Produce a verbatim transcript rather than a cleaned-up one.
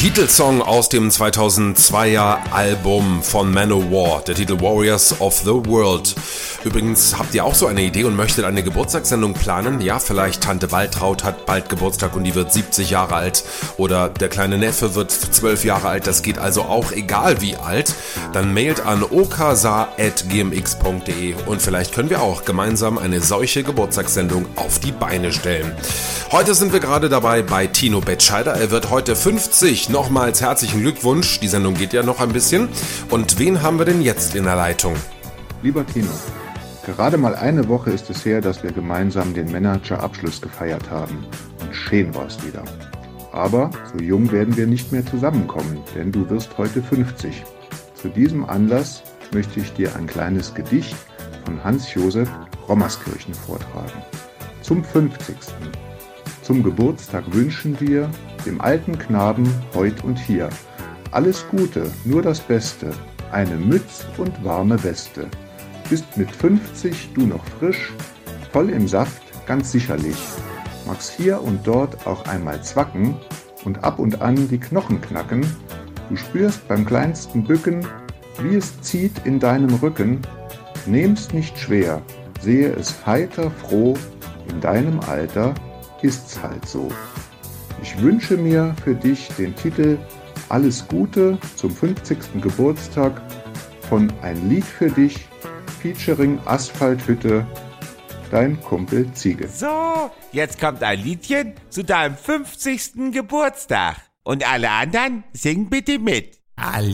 Titelsong aus dem zweitausendzweier Album von Manowar, der Titel Warriors of the World. Übrigens, habt ihr auch so eine Idee und möchtet eine Geburtstagssendung planen? Ja, vielleicht Tante Waltraud hat bald Geburtstag und die wird siebzig Jahre alt oder der kleine Neffe wird zwölf Jahre alt, das geht also auch egal wie alt. Dann mailt an okasa at gmx punkt de und vielleicht können wir auch gemeinsam eine solche Geburtstagssendung auf die Beine stellen. Heute sind wir gerade dabei bei Tino Betscheider, er wird heute fünfzig. Nochmals herzlichen Glückwunsch, die Sendung geht ja noch ein bisschen. Und wen haben wir denn jetzt in der Leitung? Lieber Tino, gerade mal eine Woche ist es her, dass wir gemeinsam den Manager-Abschluss gefeiert haben. Und schön war es wieder. Aber so jung werden wir nicht mehr zusammenkommen, denn du wirst heute fünfzig. Zu diesem Anlass möchte ich dir ein kleines Gedicht von Hans-Josef Rommerskirchen vortragen. Zum fünfzigsten Zum Geburtstag wünschen wir dem alten Knaben heut und hier alles Gute, nur das Beste, eine Mütz und warme Weste. Bist mit fünfzig du noch frisch, voll im Saft, ganz sicherlich. Magst hier und dort auch einmal zwacken und ab und an die Knochen knacken. Du spürst beim kleinsten Bücken, wie es zieht in deinem Rücken. Nehm's nicht schwer, sehe es heiter froh, in deinem Alter ist's halt so. Ich wünsche mir für dich den Titel Alles Gute zum fünfzigsten Geburtstag von Ein Lied für dich, featuring Asphalthütte, dein Kumpel Ziege. So, jetzt kommt ein Liedchen zu deinem fünfzigsten Geburtstag. Und alle anderen singen bitte mit.